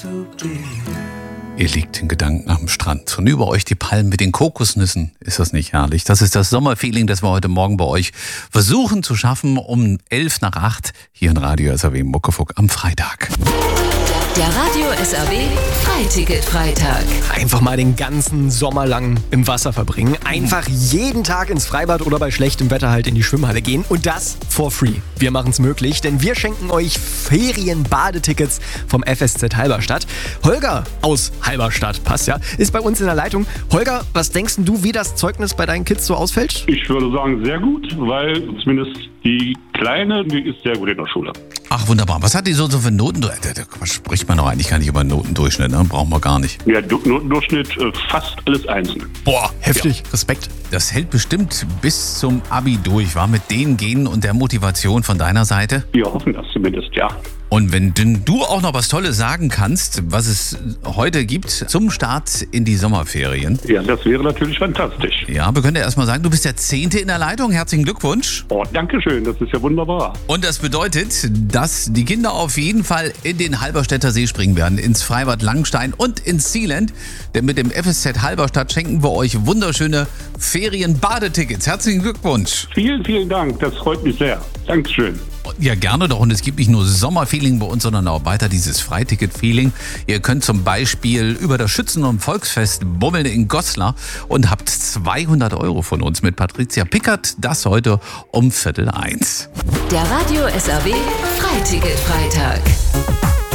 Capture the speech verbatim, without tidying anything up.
Ihr liegt in Gedanken am Strand und über euch die Palmen mit den Kokosnüssen. Ist das nicht herrlich? Das ist das Sommerfeeling, das wir heute Morgen bei euch versuchen zu schaffen um elf nach acht hier in Radio S R W Muckefuck am Freitag. Der Radio S R W Freiticket-Freitag. Einfach mal den ganzen Sommer lang im Wasser verbringen. Einfach jeden Tag ins Freibad oder bei schlechtem Wetter halt in die Schwimmhalle gehen. Und das for free. Wir machen es möglich, denn wir schenken euch Ferien-Badetickets vom F S Z Halberstadt. Holger aus Halberstadt, passt ja, ist bei uns in der Leitung. Holger, was denkst du, wie das Zeugnis bei deinen Kids so ausfällt? Ich würde sagen, sehr gut, weil zumindest die Kleine, die ist sehr gut in der Schule. Ach, wunderbar. Was hat die so, so für Noten? Da, da spricht man doch eigentlich gar nicht über Notendurchschnitt, ne? Brauchen wir gar nicht. Ja, du, Notendurchschnitt äh, fast alles einzeln. Boah, Heftig, ja. Respekt. Das hält bestimmt bis zum Abi durch, war mit den Genen und der Motivation von deiner Seite? Wir hoffen das zumindest, ja. Und wenn denn du auch noch was Tolles sagen kannst, was es heute gibt zum Start in die Sommerferien. Ja, das wäre natürlich fantastisch. Ja, wir können ja erstmal sagen, du bist der Zehnte in der Leitung. Herzlichen Glückwunsch. Oh, danke schön, das ist ja wunderbar. Und das bedeutet, dass die Kinder auf jeden Fall in den Halberstädter See springen werden, ins Freibad Langenstein und ins Sealand. Denn mit dem F S Z Halberstadt schenken wir euch wunderschöne Ferien-Badetickets. Herzlichen Glückwunsch. Vielen, vielen Dank, das freut mich sehr. Dankeschön. Ja, gerne doch. Und es gibt nicht nur Sommerfeeling bei uns, sondern auch weiter dieses Freiticket-Feeling. Ihr könnt zum Beispiel über das Schützen- und Volksfest bummeln in Goslar und habt zweihundert Euro von uns mit Patricia Pickert. Das heute um Viertel eins. Der Radio S R W Freiticket-Freitag.